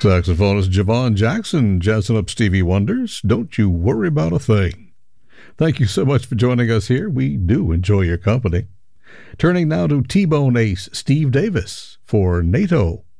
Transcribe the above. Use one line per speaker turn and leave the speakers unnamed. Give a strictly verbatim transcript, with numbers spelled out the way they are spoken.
Saxophonist Javon Jackson jazzing up Stevie Wonder's Don't You Worry About a Thing. Thank you so much for joining us here. We do enjoy your company. Turning now to T-Bone ace Steve Davis for NATO.